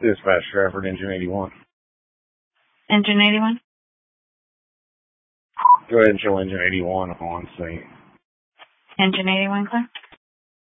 Dispatch Stratford, Engine 81. Engine 81? Go ahead and show Engine 81 on scene. Engine 81, clear?